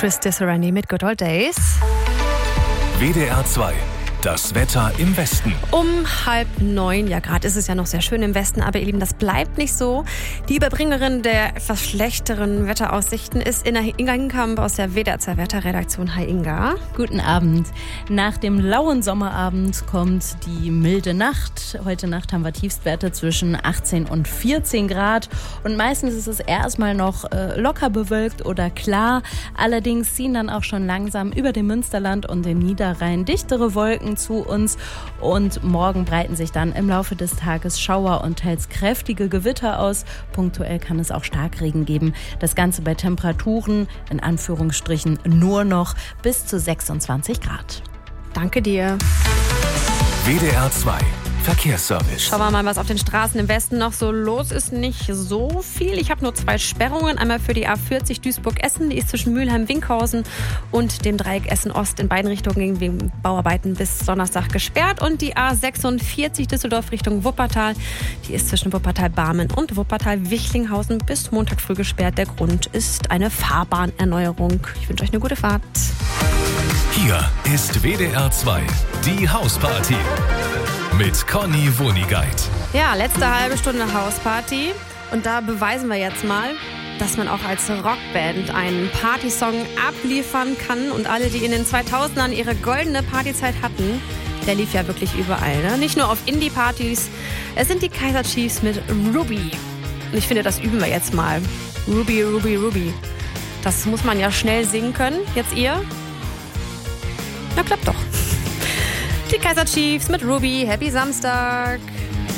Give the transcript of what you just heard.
Chris Disserandy mit Good Old Days. WDR 2. Das Wetter im Westen. Um 8:30, ja, gerade ist es ja noch sehr schön im Westen, aber ihr Lieben, das bleibt nicht so. Die Überbringerin der etwas schlechteren Wetteraussichten ist Inga Hinkamp aus der WDR 2 Wetterredaktion. Hi Inga. Guten Abend. Nach dem lauen Sommerabend kommt die milde Nacht. Heute Nacht haben wir Tiefstwerte zwischen 18 und 14 Grad. Und meistens ist es erstmal noch locker bewölkt oder klar. Allerdings ziehen dann auch schon langsam über dem Münsterland und den Niederrhein dichtere Wolken zu uns und morgen breiten sich dann im Laufe des Tages Schauer und teils kräftige Gewitter aus. Punktuell kann es auch Starkregen geben. Das Ganze bei Temperaturen, in Anführungsstrichen, nur noch bis zu 26 Grad. Danke dir. WDR 2. Verkehrsservice. Schauen wir mal, was auf den Straßen im Westen noch so los ist. Nicht so viel. Ich habe nur 2 Sperrungen. Einmal für die A40 Duisburg-Essen. Die ist zwischen Mülheim-Winkhausen und dem Dreieck Essen-Ost in beiden Richtungen wegen Bauarbeiten bis Donnerstag gesperrt. Und die A46 Düsseldorf Richtung Wuppertal. Die ist zwischen Wuppertal-Barmen und Wuppertal-Wichlinghausen bis Montag früh gesperrt. Der Grund ist eine Fahrbahnerneurung. Ich wünsche euch eine gute Fahrt. Hier ist WDR 2. Die Hausparty. Mit Conny Wonigkeit. Ja, letzte halbe Stunde Hausparty. Und da beweisen wir jetzt mal, dass man auch als Rockband einen Partysong abliefern kann. Und alle, die in den 2000ern ihre goldene Partyzeit hatten, der lief ja wirklich überall. Ne? Nicht nur auf Indie-Partys. Es sind die Kaiser Chiefs mit Ruby. Und ich finde, das üben wir jetzt mal. Ruby, Ruby, Ruby. Das muss man ja schnell singen können. Jetzt ihr? Na, klappt doch. Die Kaiser Chiefs mit Ruby. Happy Samstag.